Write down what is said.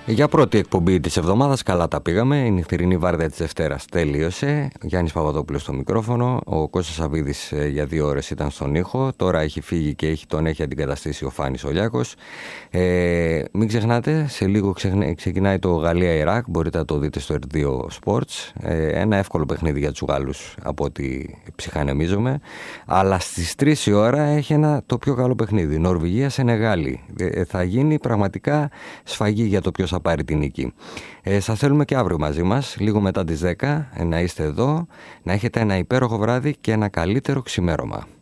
Για πρώτη εκπομπή της εβδομάδας καλά τα πήγαμε. Η νυχτερινή βάρδια της Δευτέρας τελείωσε. Γιάννης Παπαδόπουλος στο μικρόφωνο. Ο Κώστας Σαββίδης για 2 ώρες ήταν στον ήχο. Τώρα έχει φύγει και τον έχει αντικαταστήσει ο Φάνης Ολιάκος. Μην ξεχνάτε, σε λίγο ξεκινάει το Γαλλία-Ιράκ. Μπορείτε να το δείτε στο R2 Sports. Ένα εύκολο παιχνίδι για τους Γάλλους από ό,τι ψυχανεμίζομαι. Αλλά στις 3 η ώρα έχει το πιο καλό παιχνίδι. Νορβηγία-Σενεγάλη. Θα γίνει πραγματικά σφαγή για το ποιος θα πάρει την νίκη. Σας θέλουμε και αύριο μαζί μας, λίγο μετά τις 10, να είστε εδώ, να έχετε ένα υπέροχο βράδυ και ένα καλύτερο ξημέρωμα.